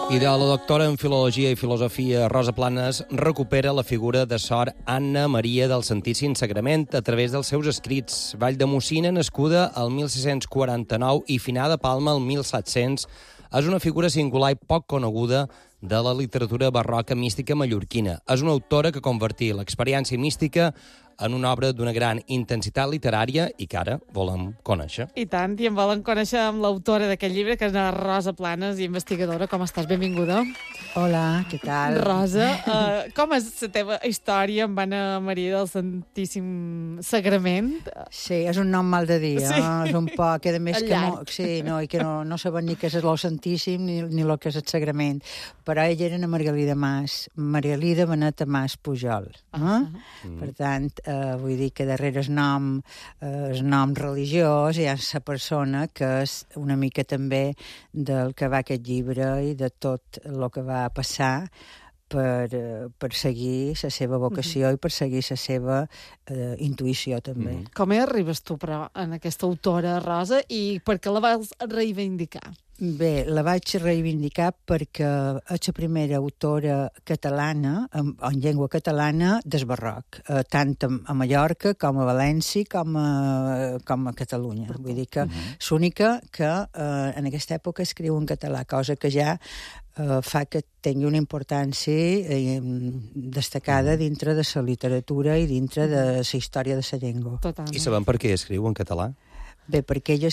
I de la doctora en Filologia i Filosofia Rosa Planes recupera la figura de Sor Anna Maria del Santíssim Sagrament a través dels seus escrits. Valldemocina, nascuda al 1649 i finada a Palma el 1700, és una figura singular i poc coneguda de la literatura barroca mística mallorquina. És una autora que convertí l'experiència mística en una obra d'una gran intensitat literària i que ara volem conèixer. I tant, i en volen conèixer amb l'autora d'aquest llibre, que és la Rosa Planes, investigadora. Com estàs? Benvinguda. Hola, què tal? Rosa, com és la teva història amb Anna Maria del Santíssim Sagrament? Sí, és un nom mal de dir, Sí. És un poc, a més que Llarg. i que no saben ni què és el Santíssim ni el que és el Sagrament. Però ella era una Margalida Beneta Mas Pujol. Per tant, vull dir que darrere el nom religiós hi ha la persona que és una mica també del que va aquest llibre i de tot el que va passar per seguir la seva vocació i per seguir la seva intuïció, també. Com hi arribes tu, però, en aquesta autora, Rosa, i per què la vas reivindicar? Bé, la vaig reivindicar perquè és la primera autora catalana, en llengua catalana, del barroc, tant a Mallorca com a València com a Catalunya. Vull dir que és l'única que en aquesta època escriu en català, cosa que ja fa que tingui una importància destacada dintre de la literatura i dintre de la història de la llengua. Totalment. I sabem per què escriu en català? Bé, perquè ella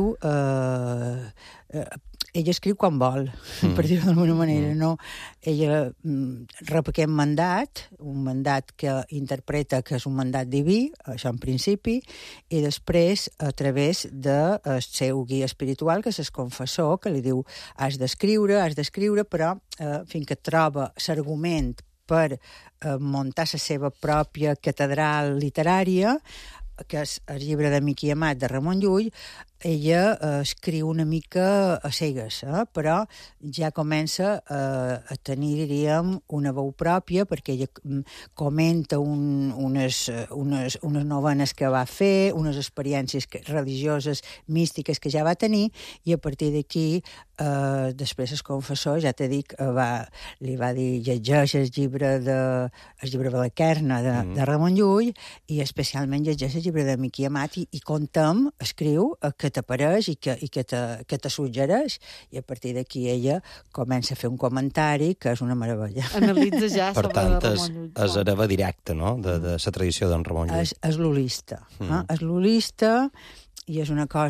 escriu quan vol, per dir-ho d'alguna manera, no? Ella rep aquest mandat, un mandat que interpreta que és un mandat diví, això en principi, i després, a través del seu guia espiritual, que és el confessor, que li diu has d'escriure, però fins que troba l'argument per muntar la seva pròpia catedral literària, que és el llibre d'Amic i Amat de Ramon Llull, ella escriu una mica a cegues, però ja comença a tenir, diríem, una veu pròpia, perquè ella comenta unes novenes que va fer, unes experiències religioses, místiques que ja va tenir, i a partir d'aquí, després el confessor, ja t'he dit, li va dir llegeix el llibre de la Querna de Ramon Llull, i especialment llegeix el llibre d'Amic i Amat, i contem, escriu, que t'apareix i que te suggereix, i a partir d'aquí ella comença a fer un comentari que és una meravella. Analitza ja Per sobre tant, Ramon Llull. és hereva directa, no?, de la tradició d'en Ramon Llull. És l'holista. És l'holista i és una cosa